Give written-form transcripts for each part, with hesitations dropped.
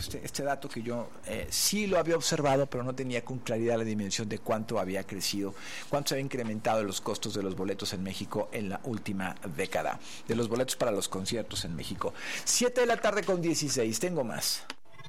este dato que yo sí lo había observado, pero no tenía con claridad la dimensión de cuánto había crecido, cuánto se había incrementado los costos de los boletos en México en la última década, de los boletos para los conciertos en México. 7:16 tengo más.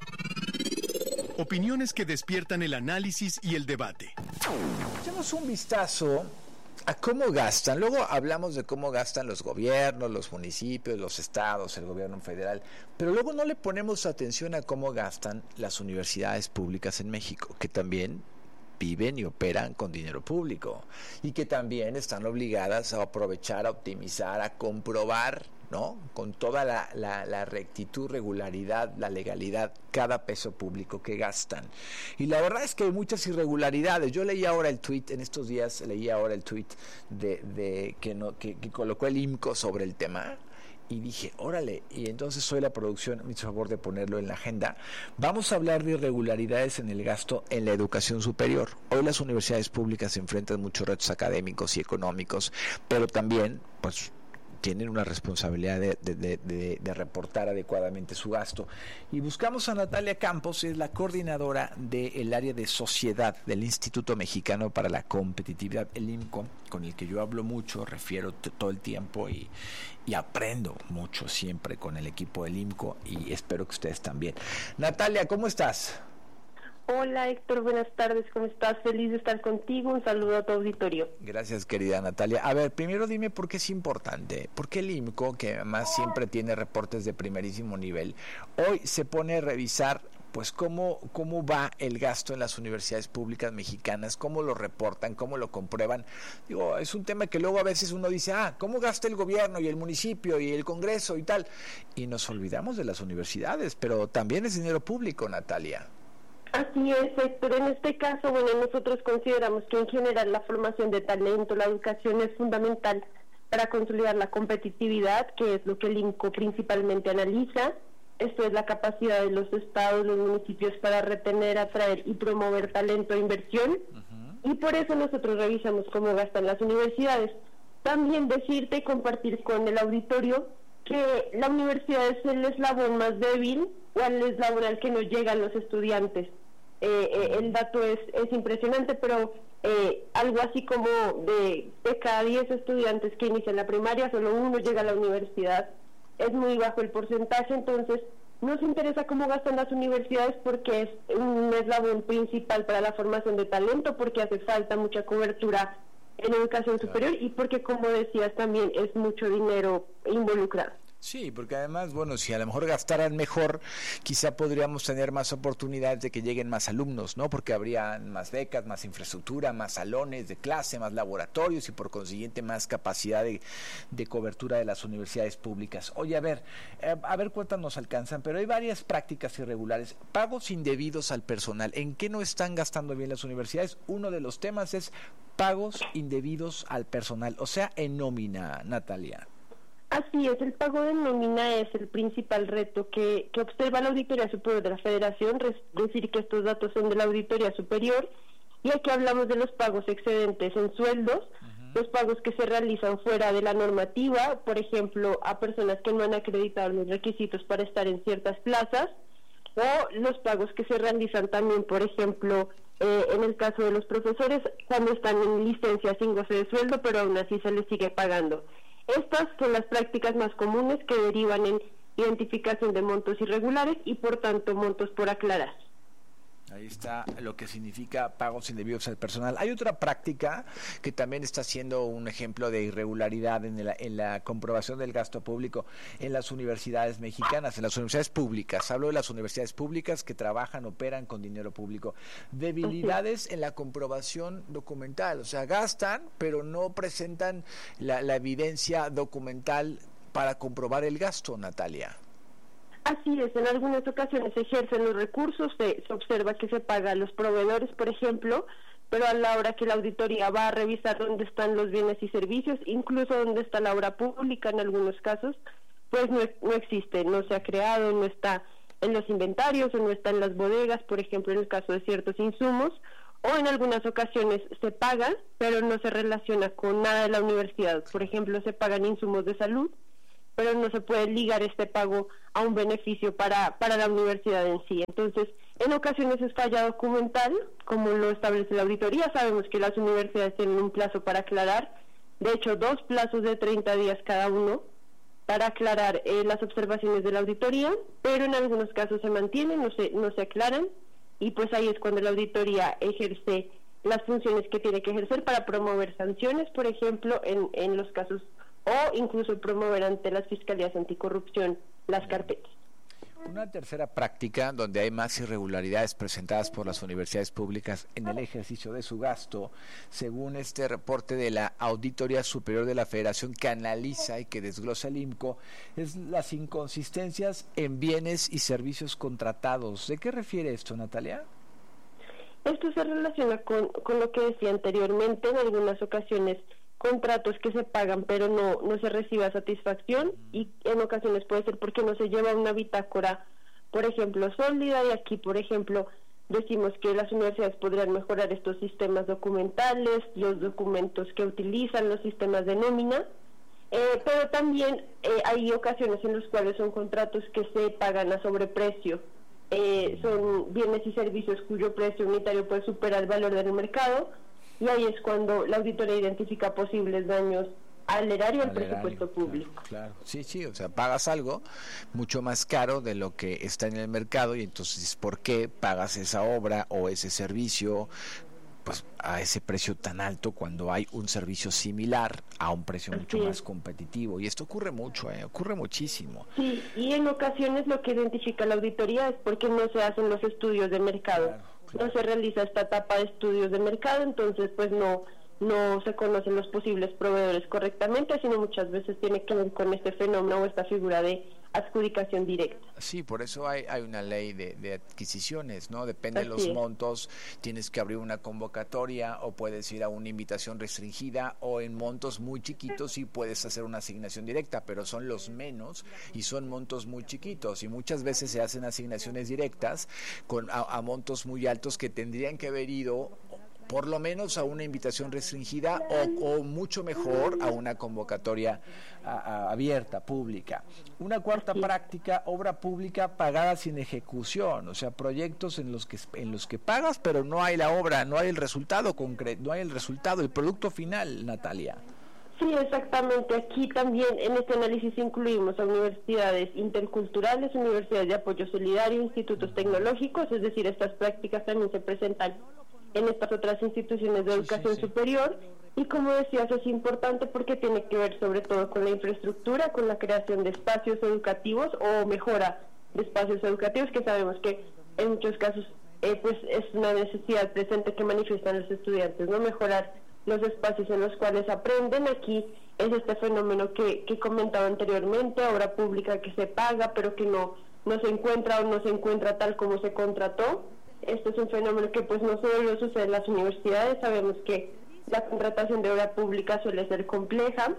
Opiniones que despiertan el análisis y el debate. Echemos un vistazo a cómo gastan. Luego hablamos de cómo gastan los gobiernos, los municipios, los estados, el gobierno federal, pero luego no le ponemos atención a cómo gastan las universidades públicas en México, que también viven y operan con dinero público y que también están obligadas a aprovechar, a optimizar, a comprobar, ¿no?, con toda la rectitud, regularidad, la legalidad, cada peso público que gastan. Y la verdad es que hay muchas irregularidades. Yo leí ahora el tuit, en estos días leí ahora el tuit que colocó el IMCO sobre el tema, y dije, órale, y entonces hoy la producción me hizo favor de ponerlo en la agenda. Vamos a hablar de irregularidades en el gasto en la educación superior. Hoy las universidades públicas se enfrentan muchos retos académicos y económicos, pero también, pues, tienen una responsabilidad de reportar adecuadamente su gasto. Y buscamos a Natalia Campos, es la coordinadora del área de sociedad del Instituto Mexicano para la Competitividad, el IMCO, con el que yo hablo mucho, refiero todo el tiempo y aprendo mucho siempre con el equipo del IMCO, y espero que ustedes también. Natalia, ¿cómo estás? Hola Héctor, buenas tardes, ¿cómo estás? Feliz de estar contigo, un saludo a tu auditorio. Gracias, querida Natalia. A ver, primero dime por qué es importante, por qué el IMCO, que además siempre tiene reportes de primerísimo nivel, hoy se pone a revisar pues cómo va el gasto en las universidades públicas mexicanas, cómo lo reportan, cómo lo comprueban. Digo, es un tema que luego a veces uno dice, ¿cómo gasta el gobierno y el municipio y el Congreso y tal? Y nos olvidamos de las universidades, pero también es dinero público, Natalia. Así es, Héctor. En este caso, nosotros consideramos que en general la formación de talento, la educación es fundamental para consolidar la competitividad, que es lo que el IMCO principalmente analiza. Esto es la capacidad de los estados, los municipios para retener, atraer y promover talento e inversión. Y por eso nosotros revisamos cómo gastan las universidades. También decirte y compartir con el auditorio que la universidad es el eslabón más débil o el eslabón al que no llegan los estudiantes. El dato es impresionante, pero algo así como de cada 10 estudiantes que inician la primaria, solo uno llega a la universidad. Es muy bajo el porcentaje, entonces nos interesa cómo gastan las universidades porque es un eslabón principal para la formación de talento, porque hace falta mucha cobertura en educación superior y porque, como decías, también es mucho dinero involucrado. Sí, porque además, si a lo mejor gastaran mejor, quizá podríamos tener más oportunidades de que lleguen más alumnos, ¿no? Porque habría más becas, más infraestructura, más salones de clase, más laboratorios y por consiguiente más capacidad de cobertura de las universidades públicas. Oye, a ver cuántas nos alcanzan, pero hay varias prácticas irregulares, pagos indebidos al personal. ¿En qué no están gastando bien las universidades? Uno de los temas es pagos indebidos al personal, o sea, en nómina, Natalia. Así es, el pago de nómina es el principal reto que observa la Auditoría Superior de la Federación, decir que estos datos son de la Auditoría Superior, y aquí hablamos de los pagos excedentes en sueldos, los pagos que se realizan fuera de la normativa, por ejemplo, a personas que no han acreditado los requisitos para estar en ciertas plazas, o los pagos que se realizan también, por ejemplo, en el caso de los profesores, cuando están en licencia sin goce de sueldo, pero aún así se les sigue pagando. Estas son las prácticas más comunes que derivan en identificación de montos irregulares y por tanto montos por aclarar. Ahí está lo que significa pagos indebidos al personal. Hay otra práctica que también está siendo un ejemplo de irregularidad en la comprobación del gasto público en las universidades mexicanas, en las universidades públicas. Hablo de las universidades públicas que trabajan, operan con dinero público. Debilidades en la comprobación documental, o sea, gastan, pero no presentan la evidencia documental para comprobar el gasto, Natalia. Así es, en algunas ocasiones se ejercen los recursos, se observa que se paga a los proveedores, por ejemplo, pero a la hora que la auditoría va a revisar dónde están los bienes y servicios, incluso dónde está la obra pública en algunos casos, pues no existe, no se ha creado, no está en los inventarios o no está en las bodegas, por ejemplo, en el caso de ciertos insumos, o en algunas ocasiones se pagan, pero no se relaciona con nada de la universidad. Por ejemplo, se pagan insumos de salud, pero no se puede ligar este pago a un beneficio para la universidad en sí. Entonces, en ocasiones es falla documental, como lo establece la auditoría. Sabemos que las universidades tienen un plazo para aclarar, de hecho 2 plazos de 30 días cada uno, para aclarar las observaciones de la auditoría, pero en algunos casos se mantienen, no se aclaran, y pues ahí es cuando la auditoría ejerce las funciones que tiene que ejercer para promover sanciones, por ejemplo, en los casos, o incluso promover ante las fiscalías anticorrupción las carpetas. Una tercera práctica donde hay más irregularidades presentadas por las universidades públicas en el ejercicio de su gasto, según este reporte de la Auditoría Superior de la Federación que analiza y que desglosa el IMCO, es las inconsistencias en bienes y servicios contratados. ¿De qué refiere esto, Natalia? Esto se relaciona con lo que decía anteriormente. En algunas ocasiones contratos que se pagan pero no se recibe satisfacción, y en ocasiones puede ser porque no se lleva una bitácora, por ejemplo, sólida, y aquí, por ejemplo, decimos que las universidades podrían mejorar estos sistemas documentales, los documentos que utilizan, los sistemas de nómina, pero también hay ocasiones en las cuales son contratos que se pagan a sobreprecio. Son bienes y servicios cuyo precio unitario puede superar el valor del mercado, y ahí es cuando la auditoría identifica posibles daños al erario, al presupuesto público. Claro. Sí, o sea, pagas algo mucho más caro de lo que está en el mercado, y entonces, ¿por qué pagas esa obra o ese servicio pues a ese precio tan alto cuando hay un servicio similar a un precio mucho más competitivo? Y esto ocurre mucho, ocurre muchísimo. Sí, y en ocasiones lo que identifica la auditoría es porque no se hacen los estudios de mercado. Claro. No se realiza esta etapa de estudios de mercado, entonces pues no se conocen los posibles proveedores correctamente, sino muchas veces tiene que ver con este fenómeno o esta figura de adjudicación directa. Sí, por eso hay una ley de adquisiciones, ¿no? Depende de los montos, tienes que abrir una convocatoria o puedes ir a una invitación restringida, o en montos muy chiquitos sí puedes hacer una asignación directa, pero son los menos y son montos muy chiquitos, y muchas veces se hacen asignaciones directas a montos muy altos que tendrían que haber ido por lo menos a una invitación restringida o mucho mejor a una convocatoria abierta, pública. Una cuarta práctica, obra pública pagada sin ejecución, o sea, proyectos en los que pagas pero no hay la obra, no hay el resultado concreto, no hay el resultado, el producto final, Natalia. Sí, exactamente. Aquí también en este análisis incluimos a universidades interculturales, universidades de apoyo solidario, institutos tecnológicos, es decir, estas prácticas también se presentan en estas otras instituciones de educación superior, y como decías, es importante porque tiene que ver sobre todo con la infraestructura, con la creación de espacios educativos o mejora de espacios educativos, que sabemos que en muchos casos pues es una necesidad presente que manifiestan los estudiantes, no mejorar los espacios en los cuales aprenden. Aquí es este fenómeno que comentaba anteriormente, obra pública que se paga pero que no se encuentra o no se encuentra tal como se contrató. Esto es un fenómeno que pues no solo sucede en las universidades. Sabemos que la contratación de obra pública suele ser compleja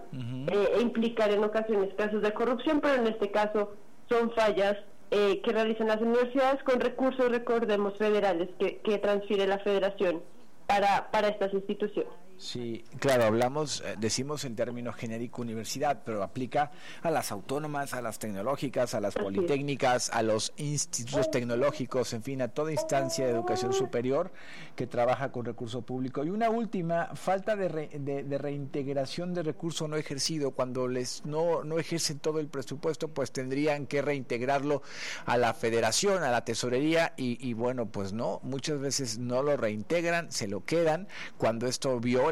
e implicar en ocasiones casos de corrupción, pero en este caso son fallas que realizan las universidades con recursos, recordemos, federales que transfiere la federación para estas instituciones. Sí, claro, decimos en términos genérico universidad, pero aplica a las autónomas, a las tecnológicas, a las politécnicas, a los institutos tecnológicos, en fin, a toda instancia de educación superior que trabaja con recurso público. Y una última, falta de reintegración de recurso no ejercido. Cuando no ejercen todo el presupuesto, pues tendrían que reintegrarlo a la federación, a la tesorería, y bueno, pues no, muchas veces no lo reintegran, se lo quedan, cuando esto viola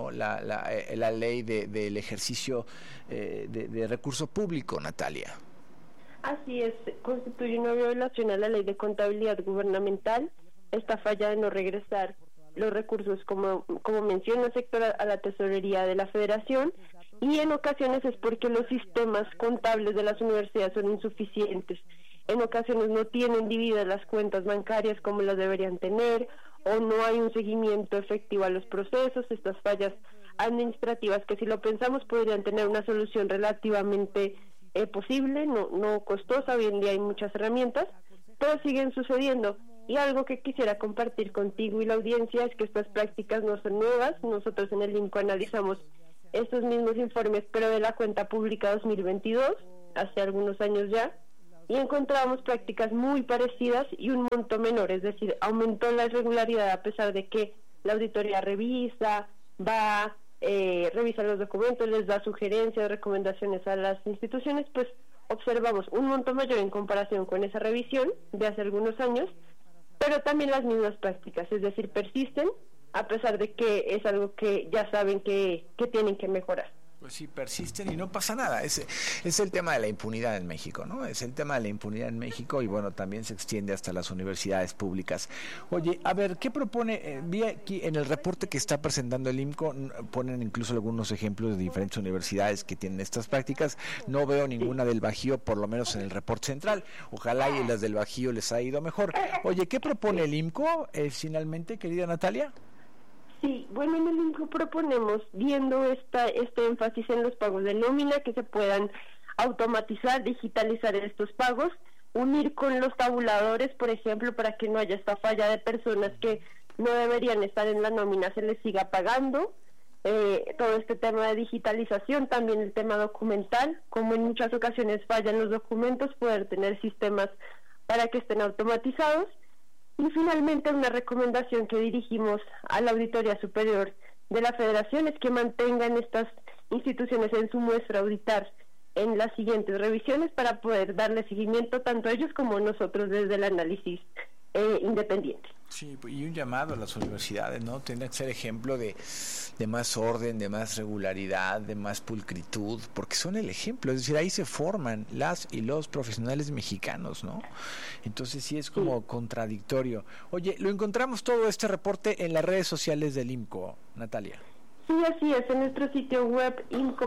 la ley del ejercicio de recurso público, Natalia. Así es, constituye una violación a la ley de contabilidad gubernamental, esta falla de no regresar los recursos, como menciona el sector, a la tesorería de la federación, y en ocasiones es porque los sistemas contables de las universidades son insuficientes. En ocasiones no tienen divididas las cuentas bancarias como las deberían tener, o no hay un seguimiento efectivo a los procesos. Estas fallas administrativas, que si lo pensamos podrían tener una solución relativamente posible, no costosa. Hoy en día hay muchas herramientas, pero siguen sucediendo. Y algo que quisiera compartir contigo y la audiencia es que estas prácticas no son nuevas. Nosotros en el IMCO analizamos estos mismos informes, pero de la cuenta pública 2022, hace algunos años ya, y encontramos prácticas muy parecidas y un monto menor, es decir, aumentó la irregularidad a pesar de que la auditoría revisa los documentos, les da sugerencias, recomendaciones a las instituciones, pues observamos un monto mayor en comparación con esa revisión de hace algunos años, pero también las mismas prácticas, es decir, persisten a pesar de que es algo que ya saben que tienen que mejorar. Pues sí, persisten y no pasa nada. Es el tema de la impunidad en México, ¿no? Es el tema de la impunidad en México y bueno, también se extiende hasta las universidades públicas. Oye, a ver, ¿qué propone? Vi aquí en el reporte que está presentando el IMCO, ponen incluso algunos ejemplos de diferentes universidades que tienen estas prácticas. No veo ninguna del Bajío, por lo menos en el reporte central. Ojalá y las del Bajío les ha ido mejor. Oye, ¿qué propone el IMCO finalmente, querida Natalia? Sí, bueno, en el IMCO proponemos, viendo este énfasis en los pagos de nómina, que se puedan automatizar, digitalizar estos pagos, unir con los tabuladores, por ejemplo, para que no haya esta falla de personas que no deberían estar en la nómina, se les siga pagando, todo este tema de digitalización, también el tema documental, como en muchas ocasiones fallan los documentos, poder tener sistemas para que estén automatizados. Y finalmente una recomendación que dirigimos a la Auditoría Superior de la Federación es que mantengan estas instituciones en su muestra a auditar en las siguientes revisiones para poder darle seguimiento tanto a ellos como a nosotros desde el análisis independiente. Sí, y un llamado a las universidades, ¿no? Tienen que ser ejemplo de más orden, de más regularidad, de más pulcritud, porque son el ejemplo, es decir, ahí se forman las y los profesionales mexicanos, ¿no? Entonces sí es como contradictorio. Oye, lo encontramos todo este reporte en las redes sociales del IMCO, Natalia. Sí, así es, en nuestro sitio web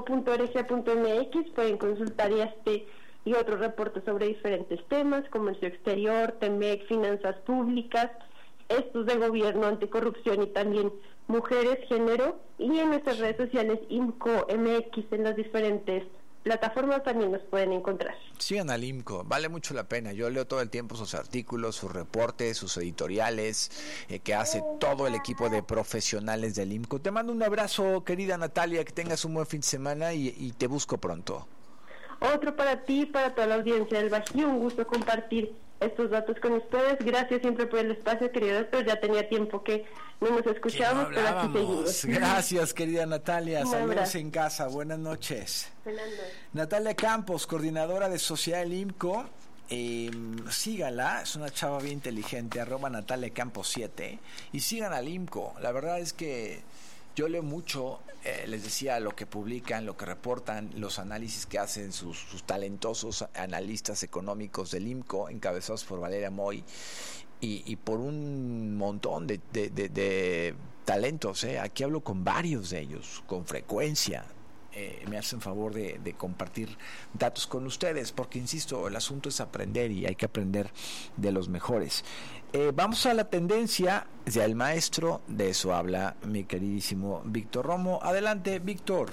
imco.org.mx pueden consultar y otros reportes sobre diferentes temas, comercio exterior, TEMEC, finanzas públicas, estos de gobierno, anticorrupción y también mujeres, género, y en nuestras redes sociales IMCO MX en las diferentes plataformas también nos pueden encontrar. Sigan al IMCO, vale mucho la pena. Yo leo todo el tiempo sus artículos, sus reportes, sus editoriales, que hace todo el equipo de profesionales del IMCO. Te mando un abrazo, querida Natalia, que tengas un buen fin de semana y te busco pronto. Otro para ti y para toda la audiencia del Bajío, un gusto compartir estos datos con ustedes. Gracias siempre por el espacio, querido doctor. Ya tenía tiempo que no nos escuchábamos, pero aquí seguimos. Gracias, querida Natalia. Saludos en casa. Buenas noches. Buenas noches. Natalia Campos, coordinadora de Sociedad del IMCO. Sígala, es una chava bien inteligente, @Natalia Campos 7. Y sigan al IMCO. La verdad es que yo leo mucho, les decía, lo que publican, lo que reportan, los análisis que hacen sus talentosos analistas económicos del IMCO, encabezados por Valeria Moy, y por un montón de talentos. Aquí hablo con varios de ellos, con frecuencia. Me hacen favor de compartir datos con ustedes, porque insisto, el asunto es aprender y hay que aprender de los mejores. Vamos a la tendencia del maestro, de eso habla mi queridísimo Víctor Romo. Adelante, Víctor.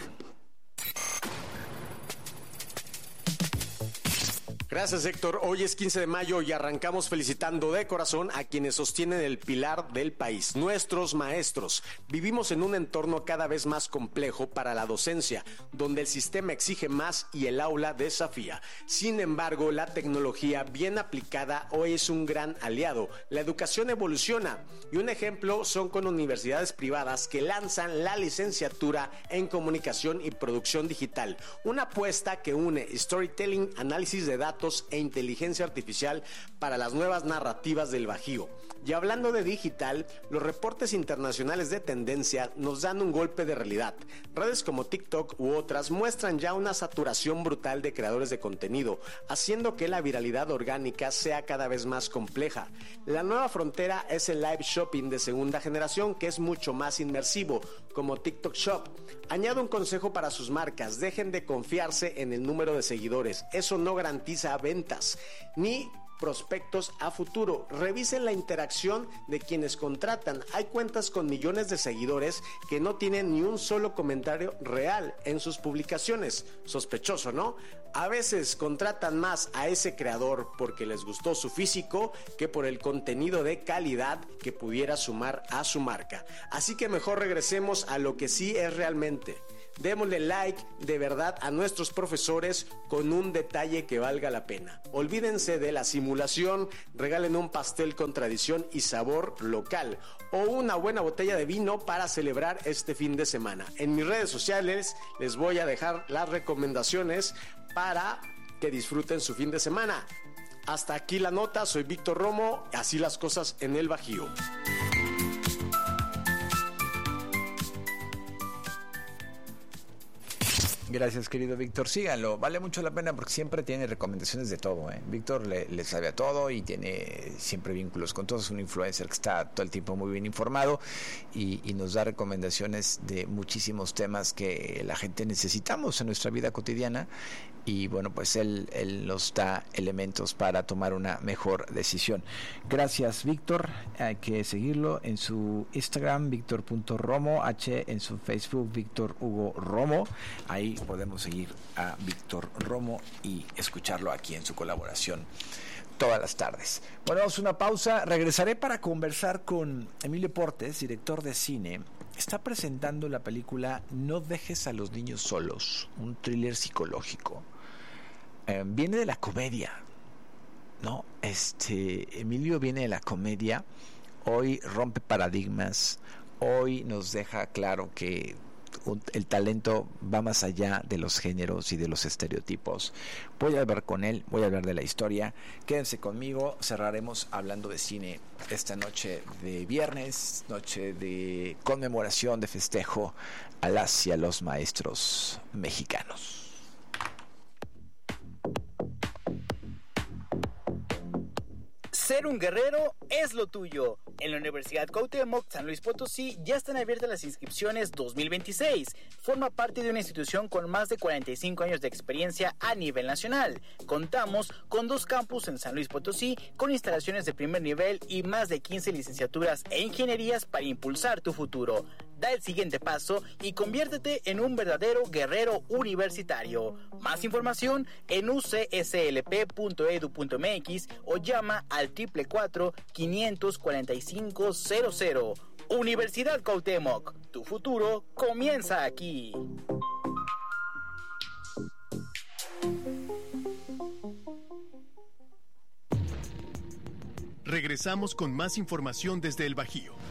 Gracias, Héctor. Hoy es 15 de mayo y arrancamos felicitando de corazón a quienes sostienen el pilar del país, nuestros maestros. Vivimos en un entorno cada vez más complejo para la docencia, donde el sistema exige más y el aula desafía. Sin embargo, la tecnología bien aplicada hoy es un gran aliado. La educación evoluciona y un ejemplo son con universidades privadas que lanzan la licenciatura en comunicación y producción digital, una apuesta que une storytelling, análisis de datos e inteligencia artificial para las nuevas narrativas del Bajío. Y hablando de digital, los reportes internacionales de tendencia nos dan un golpe de realidad. Redes como TikTok u otras muestran ya una saturación brutal de creadores de contenido, haciendo que la viralidad orgánica sea cada vez más compleja. La nueva frontera es el live shopping de segunda generación, que es mucho más inmersivo, como TikTok Shop. Añado un consejo para sus marcas: dejen de confiarse en el número de seguidores, eso no garantiza ventas ni prospectos a futuro. Revisen la interacción de quienes contratan. Hay cuentas con millones de seguidores que no tienen ni un solo comentario real en sus publicaciones. Sospechoso, ¿no? A veces contratan más a ese creador porque les gustó su físico que por el contenido de calidad que pudiera sumar a su marca. Así que mejor regresemos a lo que sí es realmente. Démosle like de verdad a nuestros profesores con un detalle que valga la pena. Olvídense de la simulación, regalen un pastel con tradición y sabor local o una buena botella de vino para celebrar este fin de semana. En mis redes sociales les voy a dejar las recomendaciones para que disfruten su fin de semana. Hasta aquí la nota, soy Víctor Romo, así las cosas en el Bajío. Gracias, querido Víctor. Síganlo, vale mucho la pena porque siempre tiene recomendaciones de todo. Víctor le sabe a todo y tiene siempre vínculos con todos. Es un influencer que está todo el tiempo muy bien informado y nos da recomendaciones de muchísimos temas que la gente necesitamos en nuestra vida cotidiana. Y bueno, pues él nos da elementos para tomar una mejor decisión. Gracias, Víctor. Hay que seguirlo en su Instagram, Víctor.Romo, en su Facebook, Víctor Hugo Romo. Ahí podemos seguir a Víctor Romo y escucharlo aquí en su colaboración todas las tardes. Bueno, vamos a una pausa. Regresaré para conversar con Emilio Portes, director de cine. Está presentando la película No dejes a los niños solos, un thriller psicológico. Viene de la comedia, ¿no? Emilio viene de la comedia. Hoy rompe paradigmas. Hoy nos deja claro que el talento va más allá de los géneros y de los estereotipos. Voy a hablar con él, voy a hablar de la historia. Quédense conmigo, cerraremos hablando de cine esta noche de viernes, noche de conmemoración, de festejo a las y a los maestros mexicanos. Ser un guerrero es lo tuyo. En la Universidad Cuauhtémoc, San Luis Potosí, ya están abiertas las inscripciones 2026. Forma parte de una institución con más de 45 años de experiencia a nivel nacional. Contamos con 2 campus en San Luis Potosí, con instalaciones de primer nivel y más de 15 licenciaturas e ingenierías para impulsar tu futuro. Da el siguiente paso y conviértete en un verdadero guerrero universitario. Más información en ucslp.edu.mx o llama al 444-545-00. Universidad Cuauhtémoc, tu futuro comienza aquí. Regresamos con más información desde el Bajío.